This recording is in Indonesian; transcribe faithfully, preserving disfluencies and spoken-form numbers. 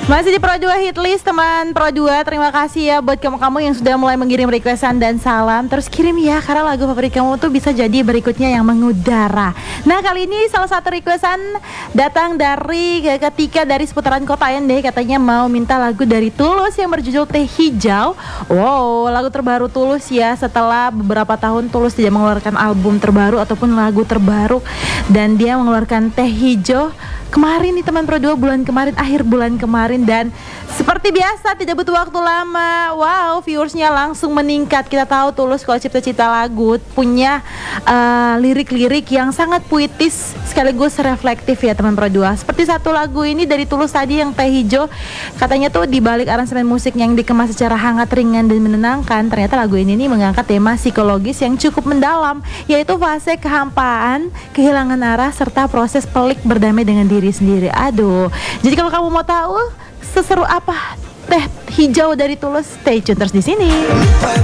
Masih di Pro dua Hitlist teman Pro dua. Terima kasih ya buat kamu-kamu yang sudah mulai mengirim requestan dan salam. Terus kirim ya, karena lagu favorit kamu tuh bisa jadi berikutnya yang mengudara. Nah kali ini salah satu requestan datang dari ketika dari seputaran kota ya deh. Katanya mau minta lagu dari Tulus yang berjudul Teh Hijau. Wow, lagu terbaru Tulus ya. Setelah beberapa tahun Tulus tidak mengeluarkan album terbaru ataupun lagu terbaru, dan dia mengeluarkan Teh Hijau kemarin nih teman Pro dua, bulan kemarin, akhir bulan kemarin. Dan seperti biasa tidak butuh waktu lama, wow, viewersnya langsung meningkat. Kita tahu Tulus kalau cipta-cipta lagu punya uh, lirik-lirik yang sangat puitis sekaligus reflektif ya teman Pro dua. Seperti satu lagu ini dari Tulus tadi yang Teh Hijau, katanya tuh di balik aransemen musik yang dikemas secara hangat, ringan dan menenangkan, ternyata lagu ini nih mengangkat tema psikologis yang cukup mendalam, yaitu fase kehampaan, kehilangan arah serta proses pelik berdamai dengan diri sendiri. Aduh, jadi kalau kamu mau tahu seseru apa Teh Hijau dari Tulus, stay tune terus di sini.